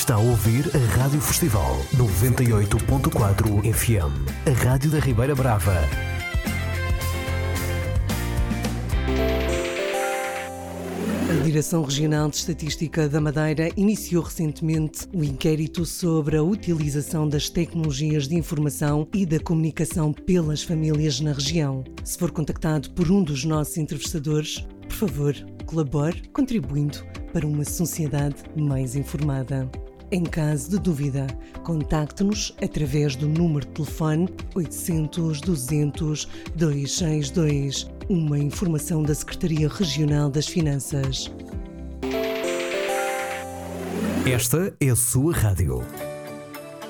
Está a ouvir a Rádio Festival 98.4 FM, a Rádio da Ribeira Brava. A Direção Regional de Estatística da Madeira iniciou recentemente o inquérito sobre a utilização das tecnologias de informação e da comunicação pelas famílias na região. Se for contactado por um dos nossos entrevistadores, por favor, colabore contribuindo para uma sociedade mais informada. Em caso de dúvida, contacte-nos através do número de telefone 800 200 262, uma informação da Secretaria Regional das Finanças. Esta é a sua rádio.